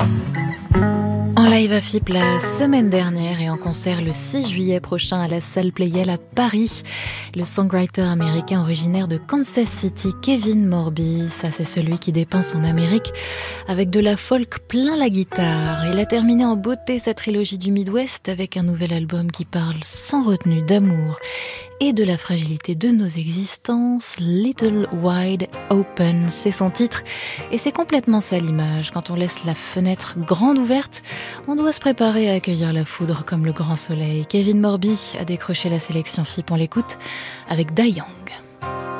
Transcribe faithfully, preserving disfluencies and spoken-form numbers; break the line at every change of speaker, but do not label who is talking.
En live à F I P la semaine dernière et en concert le six juillet prochain à la salle Playel à Paris. Le songwriter américain originaire de Kansas City, Kevin Morby, ça c'est celui qui dépeint son Amérique avec de la folk plein la guitare. Il a terminé en beauté sa trilogie du Midwest avec un nouvel album qui parle sans retenue d'amour et de la fragilité de nos existences. Little Wide Open, c'est son titre et c'est complètement ça l'image. Quand on laisse la fenêtre grande ouverte, on doit se préparer à accueillir la foudre comme le grand soleil. Kevin Morby a décroché la sélection F I P, on l'écoute avec Da Young.